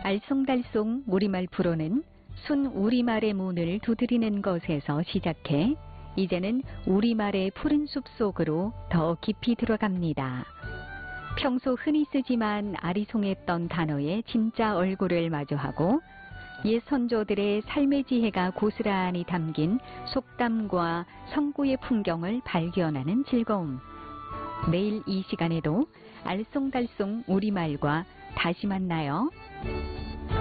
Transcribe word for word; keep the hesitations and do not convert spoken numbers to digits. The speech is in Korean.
알쏭달쏭 우리말 프로는 순 우리말의 문을 두드리는 것에서 시작해 이제는 우리말의 푸른 숲 속으로 더 깊이 들어갑니다. 평소 흔히 쓰지만 아리송했던 단어의 진짜 얼굴을 마주하고 옛 선조들의 삶의 지혜가 고스란히 담긴 속담과 성구의 풍경을 발견하는 즐거움. 내일 이 시간에도 알쏭달쏭 우리말과 다시 만나요.